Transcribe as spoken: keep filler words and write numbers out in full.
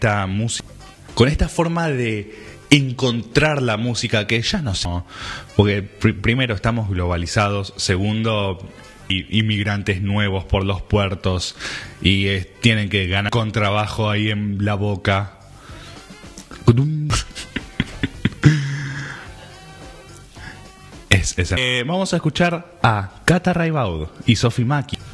esta música, con esta forma de encontrar la música que ya no sé, porque pr- primero estamos globalizados, segundo i- inmigrantes nuevos por los puertos y eh, tienen que ganar con trabajo ahí en la boca. Es esa. Eh, vamos a escuchar a Cata Raibaud y Sophie Maki.